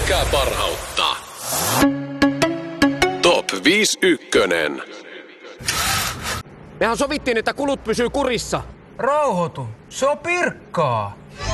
pelkkää parhautta. Top 51. Mehän sovittiin, että kulut pysyy kurissa. Rauhoitu, se on Pirkkaa.